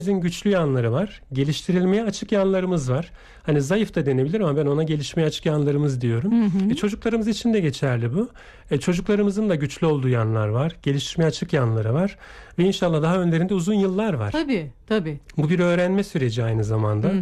güçlü yanları var. Geliştirilmeye açık yanlarımız var. Hani zayıf da denebilir ama ben ona gelişmeye açık yanlarımız diyorum. Çocuklarımız için de geçerli bu. Çocuklarımızın da güçlü olduğu yanlar var. Gelişmeye açık yanları var. Ve inşallah daha önlerinde uzun yıllar var. Tabii. Bu bir öğrenme süreci aynı zamanda.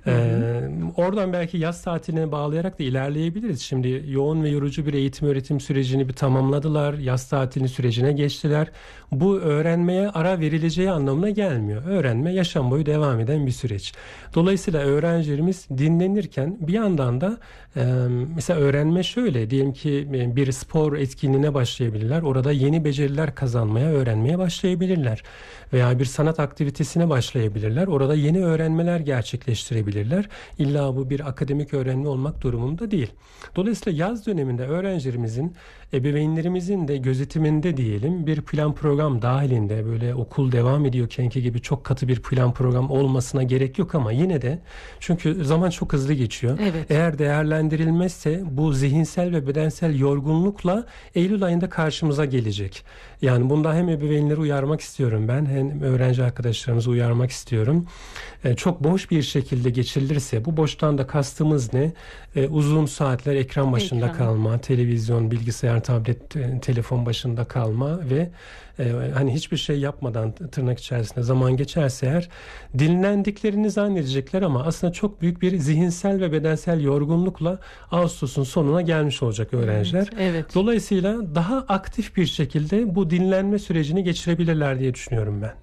Oradan belki yaz tatiline bağlayarak da ilerleyebiliriz. Şimdi yoğun ve yorucu bir eğitim öğretim sürecini bir tamamladılar. Yaz tatili sürecine geçtiler. Bu öğrenmeye ara verileceği anlamına gelmiyor. Öğrenme yaşam boyu devam eden bir süreç. Dolayısıyla öğrencilerimiz dinlenirken bir yandan da mesela öğrenme şöyle, diyelim ki bir spor etkinliğine başlayabilirler. Orada yeni beceriler kazanmaya, öğrenmeye başlayabilirler. Veya bir sanat aktivitesine başlayabilirler. Orada yeni öğrenmeler gerçekleştirebilirler. İlla bu bir akademik öğrenme olmak durumunda değil. Dolayısıyla yaz döneminde öğrencilerimizin, ebeveynlerimizin de gözetiminde diyelim, bir plan program dahilinde, böyle okul devam ediyorkenki gibi çok katı bir plan program olmasına gerek yok ama yine de, çünkü zaman çok hızlı geçiyor. Evet. Eğer değerlendirilmezse bu zihinsel ve bedensel yorgunlukla Eylül ayında karşımıza gelecek. Yani bunda hem ebeveynleri uyarmak istiyorum ben, hem öğrenci arkadaşlarımızı uyarmak istiyorum. Çok boş bir şekilde geçirilirse, bu boştan da kastımız ne? Uzun saatler ekran başında kalma, televizyon, bilgisayar, tablet, telefon başında kalma ve hani hiçbir şey yapmadan tırnak içerisinde zaman geçerse eğer, dinlendiklerini zannedecekler ama aslında çok büyük bir zihinsel ve bedensel yorgunlukla Ağustos'un sonuna gelmiş olacak öğrenciler. Evet. Dolayısıyla daha aktif bir şekilde bu dinlenme sürecini geçirebilirler diye düşünüyorum ben.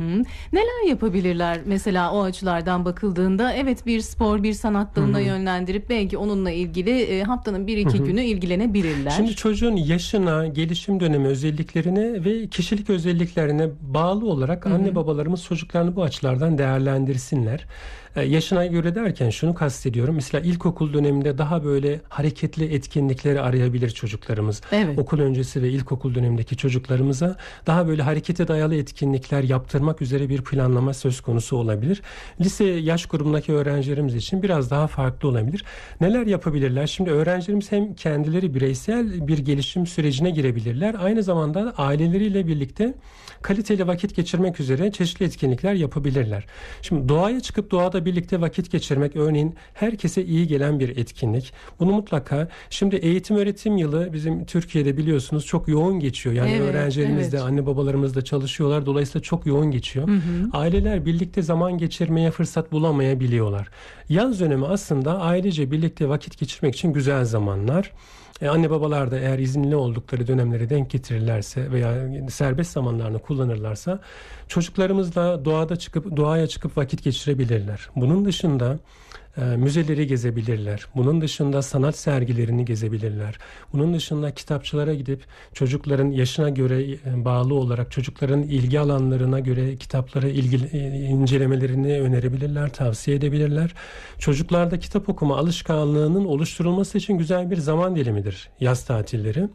Neler yapabilirler mesela o açılardan bakıldığında? Evet, bir spor, bir sanat dalına yönlendirip belki onunla ilgili haftanın 1-2 günü ilgilenebilirler. Şimdi çocuğun yaşına, gelişim dönemi özelliklerine ve kişilik özelliklerine bağlı olarak anne babalarımız çocuklarını bu açılardan değerlendirsinler. Yaşına göre derken şunu kastediyorum. Mesela ilkokul döneminde daha böyle hareketli etkinlikleri arayabilir çocuklarımız. Evet. Okul öncesi ve ilkokul dönemindeki çocuklarımıza daha böyle harekete dayalı etkinlikler yaptırmak üzere bir planlama söz konusu olabilir. Lise yaş grubundaki öğrencilerimiz için biraz daha farklı olabilir. Neler yapabilirler? Şimdi öğrencilerimiz hem kendileri bireysel bir gelişim sürecine girebilirler. Aynı zamanda aileleriyle birlikte kaliteli vakit geçirmek üzere çeşitli etkinlikler yapabilirler. Şimdi doğaya çıkıp doğada birlikte vakit geçirmek örneğin herkese iyi gelen bir etkinlik. Bunu mutlaka, şimdi eğitim öğretim yılı bizim Türkiye'de biliyorsunuz çok yoğun geçiyor. Yani öğrencilerimiz de, anne babalarımız da çalışıyorlar. Dolayısıyla çok yoğun geçiyor. Aileler birlikte zaman geçirmeye fırsat bulamayabiliyorlar. Yaz dönemi aslında ailece birlikte vakit geçirmek için güzel zamanlar. Anne babalar da eğer izinli oldukları dönemlere denk getirirlerse veya serbest zamanlarını kullanırlarsa çocuklarımızla doğaya çıkıp vakit geçirebilirler. Bunun dışında müzeleri gezebilirler. Bunun dışında sanat sergilerini gezebilirler. Bunun dışında kitapçılara gidip çocukların yaşına göre bağlı olarak çocukların ilgi alanlarına göre kitapları incelemelerini önerebilirler, tavsiye edebilirler. Çocuklarda kitap okuma alışkanlığının oluşturulması için güzel bir zaman dilimidir yaz tatilleri.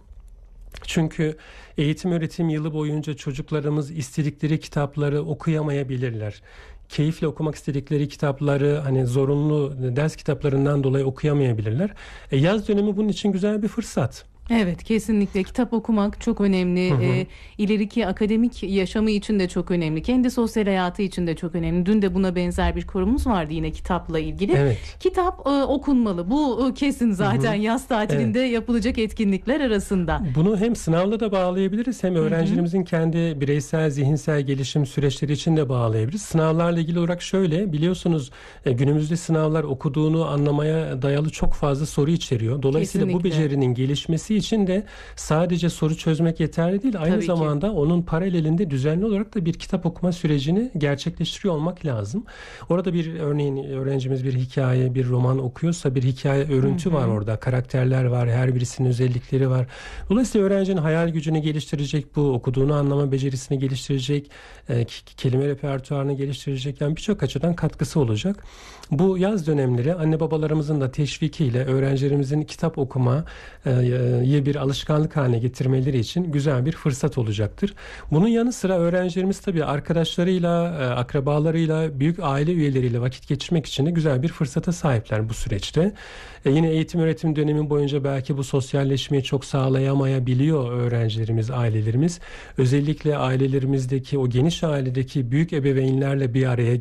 Çünkü eğitim öğretim yılı boyunca çocuklarımız istedikleri kitapları okuyamayabilirler. Keyifle okumak istedikleri kitapları hani zorunlu ders kitaplarından dolayı okuyamayabilirler. Yaz dönemi bunun için güzel bir fırsat. Evet, kesinlikle kitap okumak çok önemli. İleriki akademik yaşamı için de çok önemli. Kendi sosyal hayatı için de çok önemli. Dün de buna benzer bir konumuz vardı yine kitapla ilgili. Evet. Kitap okunmalı. Bu kesin zaten yaz tatilinde yapılacak etkinlikler arasında. Bunu hem sınavla da bağlayabiliriz, hem öğrencilerimizin kendi bireysel zihinsel gelişim süreçleri için de bağlayabiliriz. Sınavlarla ilgili olarak şöyle, biliyorsunuz günümüzde sınavlar okuduğunu anlamaya dayalı çok fazla soru içeriyor. Dolayısıyla bu becerinin gelişmesi için de sadece soru çözmek yeterli değil. Aynı zamanda onun paralelinde düzenli olarak da bir kitap okuma sürecini gerçekleştiriyor olmak lazım. Orada bir örneğin öğrencimiz bir hikaye, bir roman okuyorsa bir hikaye örüntü var orada. Karakterler var, her birisinin özellikleri var. Dolayısıyla öğrencinin hayal gücünü geliştirecek, bu okuduğunu anlama becerisini geliştirecek, kelime repertuarını geliştirecek. Yani birçok açıdan katkısı olacak. Bu yaz dönemleri anne babalarımızın da teşvikiyle öğrencilerimizin kitap okuma bir alışkanlık haline getirmeleri için güzel bir fırsat olacaktır. Bunun yanı sıra öğrencilerimiz tabii arkadaşlarıyla, akrabalarıyla, büyük aile üyeleriyle vakit geçirmek için de güzel bir fırsata sahipler bu süreçte. Yine eğitim öğretim dönemi boyunca belki bu sosyalleşmeyi çok sağlayamayabiliyor öğrencilerimiz, ailelerimiz. Özellikle ailelerimizdeki o geniş ailedeki büyük ebeveynlerle bir araya